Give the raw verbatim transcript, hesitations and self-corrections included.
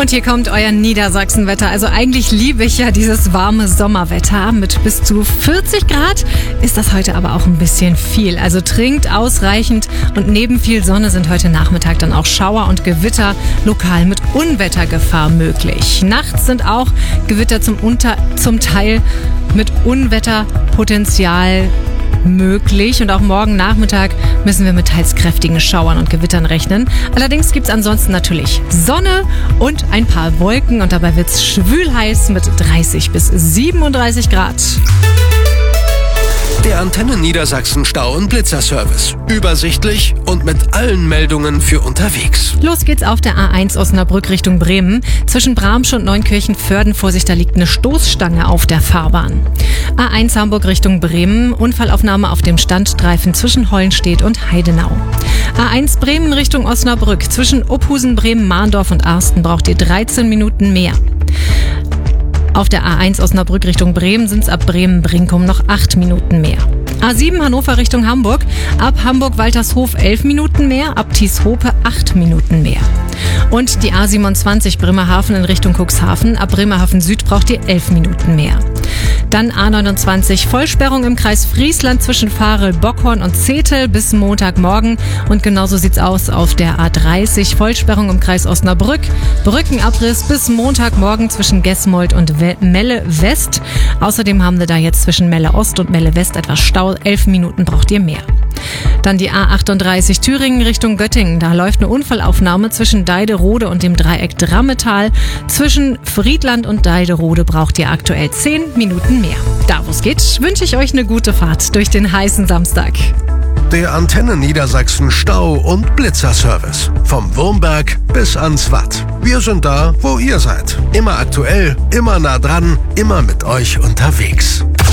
Und hier kommt euer Niedersachsenwetter. Also eigentlich liebe ich ja dieses warme Sommerwetter. Mit bis zu vierzig Grad ist das heute aber auch ein bisschen viel. Also trinkt ausreichend und neben viel Sonne sind heute Nachmittag dann auch Schauer und Gewitter lokal mit Unwettergefahr möglich. Nachts sind auch Gewitter zum, Unter- zum Teil mit Unwetterpotenzial möglich und auch morgen Nachmittag müssen wir mit teils kräftigen Schauern und Gewittern rechnen. Allerdings gibt es ansonsten natürlich Sonne und ein paar Wolken und dabei wird es schwül heiß mit dreißig bis siebenunddreißig Grad. Der Antenne Niedersachsen Stau- und Blitzerservice. Übersichtlich und mit allen Meldungen für unterwegs. Los geht's auf der A eins Osnabrück Richtung Bremen. Zwischen Bramsch und Neunkirchen-Vörden, Vorsicht, da liegt eine Stoßstange auf der Fahrbahn. A eins Hamburg Richtung Bremen. Unfallaufnahme auf dem Standstreifen zwischen Hollenstedt und Heidenau. A eins Bremen Richtung Osnabrück. Zwischen Ophusen, Bremen, Mahndorf und Arsten braucht ihr dreizehn Minuten mehr. Auf der A eins Osnabrück Richtung Bremen sind es ab Bremen-Brinkum noch acht Minuten mehr. A sieben Hannover Richtung Hamburg. Ab Hamburg-Waltershof elf Minuten mehr, ab Tieshope acht Minuten mehr. Und die A siebenundzwanzig Bremerhaven in Richtung Cuxhaven. Ab Bremerhaven Süd braucht ihr elf Minuten mehr. Dann A neunundzwanzig Vollsperrung im Kreis Friesland zwischen Varel, Bockhorn und Zetel bis Montagmorgen. Und genauso sieht's aus auf der A dreißig Vollsperrung im Kreis Osnabrück. Brückenabriss bis Montagmorgen zwischen Gesmold und Melle West. Außerdem haben wir da jetzt zwischen Melle Ost und Melle West etwas Stau. elf Minuten braucht ihr mehr. Dann die A achtunddreißig Thüringen Richtung Göttingen. Da läuft eine Unfallaufnahme zwischen Deiderode und dem Dreieck Drammetal. Zwischen Friedland und Deiderode braucht ihr aktuell zehn Minuten mehr. Da wo es geht, wünsche ich euch eine gute Fahrt durch den heißen Samstag. Der Antenne Niedersachsen Stau- und Blitzerservice. Vom Wurmberg bis ans Watt. Wir sind da, wo ihr seid. Immer aktuell, immer nah dran, immer mit euch unterwegs.